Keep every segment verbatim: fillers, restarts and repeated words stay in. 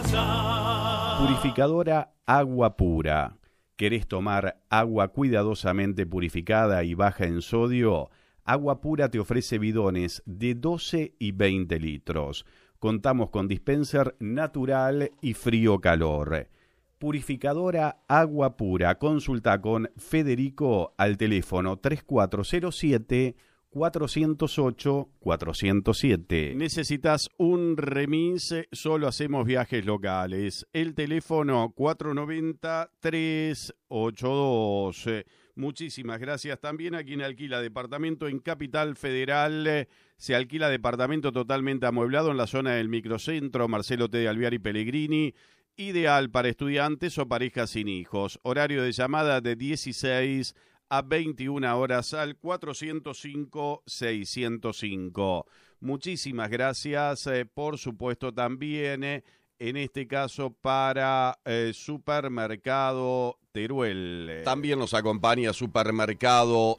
gozar. Purificadora Agua Pura. ¿Querés tomar agua cuidadosamente purificada y baja en sodio? Agua Pura te ofrece bidones de doce y veinte litros. Contamos con dispenser natural y frío-calor. Purificadora Agua Pura. Consulta con Federico al teléfono tres cuatro cero siete, cuatro cero ocho, cuatro cero siete. ¿Necesitas un remis? Solo hacemos viajes locales. El teléfono cuatro nueve cero, tres ocho dos. Muchísimas gracias. También a quien alquila departamento en Capital Federal. Se alquila departamento totalmente amueblado en la zona del microcentro Marcelo T. de Alvear y Pellegrini. Ideal para estudiantes o parejas sin hijos. Horario de llamada de dieciséis a veintiuna horas al cuatro cero cinco, seis cero cinco. Muchísimas gracias, eh, por supuesto también, eh, en este caso para eh, Supermercado Teruel. También nos acompaña Supermercado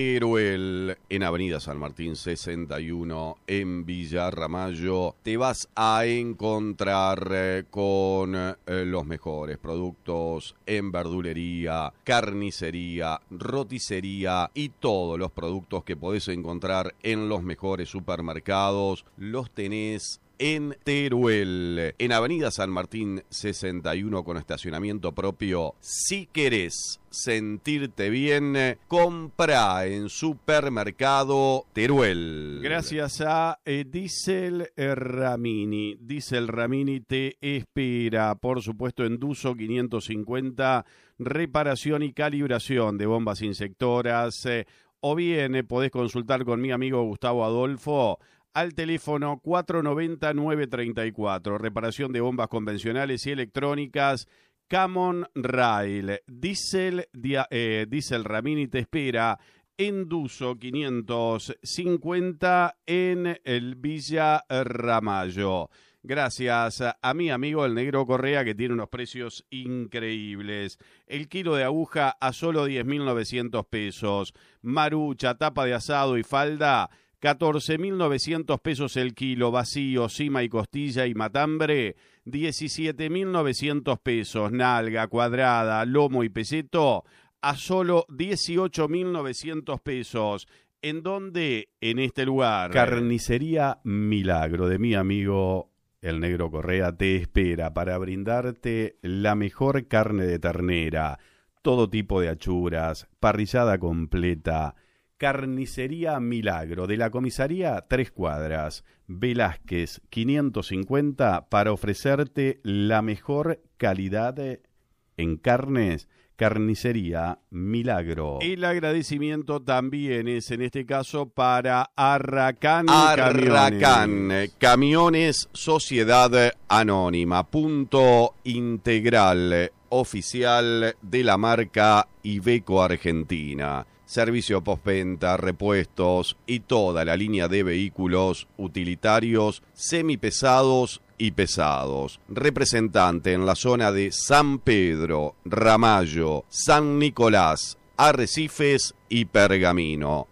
Teruel en Avenida San Martín sesenta y uno en Villa Ramallo. Te vas a encontrar eh, con eh, los mejores productos en verdulería, carnicería, roticería y todos los productos que podés encontrar en los mejores supermercados. Los tenés en Teruel, en Avenida San Martín sesenta y uno con estacionamiento propio. Si querés sentirte bien, compra en Supermercado Teruel. Gracias a eh, Diesel Ramini. Diesel Ramini te espera, por supuesto, en Duso quinientos cincuenta, reparación y calibración de bombas insectoras. Eh, o bien eh, podés consultar con mi amigo Gustavo Adolfo al teléfono cuatro nueve cero, nueve tres cuatro. Reparación de bombas convencionales y electrónicas. Camon Rail. Diesel, dia, eh, Diesel Ramini te espera en Duso quinientos cincuenta en el Villa Ramallo. Gracias a mi amigo el Negro Correa, que tiene unos precios increíbles. El kilo de aguja a solo diez mil novecientos pesos. Marucha, tapa de asado y falda, catorce mil novecientos pesos el kilo. Vacío, cima y costilla y matambre, diecisiete mil novecientos pesos. Nalga, cuadrada, lomo y peseto, a solo dieciocho mil novecientos pesos. ¿En dónde? En este lugar. Carnicería Milagro, de mi amigo el Negro Correa, te espera para brindarte la mejor carne de ternera, todo tipo de achuras, parrillada completa. Carnicería Milagro, de la comisaría Tres Cuadras, Velázquez quinientos cincuenta, para ofrecerte la mejor calidad en carnes. Carnicería Milagro. El agradecimiento también es, en este caso, para Arracán Arracán Camiones. Camiones Sociedad Anónima, punto integral oficial de la marca Iveco Argentina. Servicio postventa, repuestos y toda la línea de vehículos utilitarios, semipesados y pesados. Representante en la zona de San Pedro, Ramallo, San Nicolás, Arrecifes y Pergamino.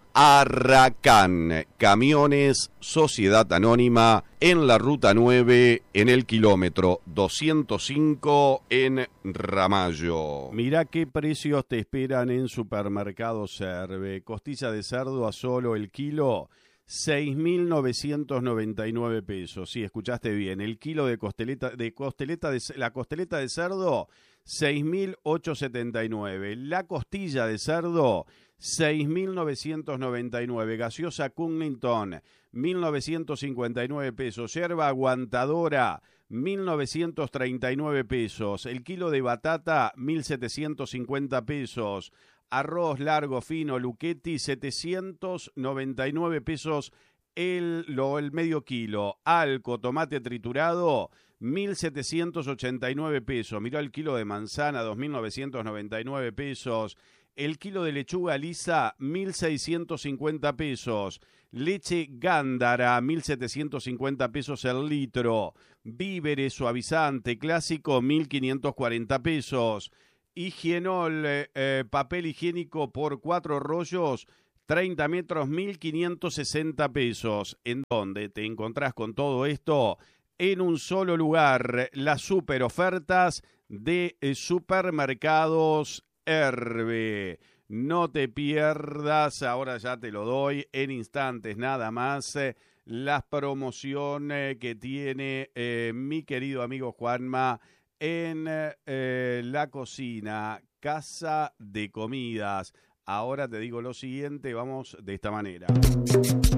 Arracán Camiones Sociedad Anónima en la Ruta nueve, en el kilómetro doscientos cinco en Ramallo. Mirá qué precios te esperan en Supermercado Serve. Costilla de cerdo a solo el kilo, seis mil novecientos noventa y nueve pesos. Sí, escuchaste bien. El kilo de costeleta, de costeleta de la costeleta de cerdo, seis mil ochocientos setenta y nueve. La costilla de cerdo, seis mil novecientos noventa y nueve. Gaseosa Cunnington, mil novecientos cincuenta y nueve pesos. Yerba aguantadora, mil novecientos treinta y nueve pesos. El kilo de batata, mil setecientos cincuenta pesos. Arroz largo fino Luchetti, setecientos noventa y nueve pesos el, lo, el medio kilo. Alco, tomate triturado, mil setecientos ochenta y nueve pesos. Mirá el kilo de manzana, dos mil novecientos noventa y nueve pesos. El kilo de lechuga lisa, mil seiscientos cincuenta pesos. Leche Gándara, mil setecientos cincuenta pesos el litro. Víveres suavizante clásico, mil quinientos cuarenta pesos. Higienol, eh, eh, papel higiénico por cuatro rollos, treinta metros, mil quinientos sesenta pesos. ¿En dónde te encontrás con todo esto? en un solo lugar. Las super ofertas de Supermercados Herbe. No te pierdas, ahora ya te lo doy en instantes nada más, eh, las promociones que tiene eh, mi querido amigo Juanma en eh, la cocina, Casa de Comidas. Ahora te digo lo siguiente, vamos de esta manera.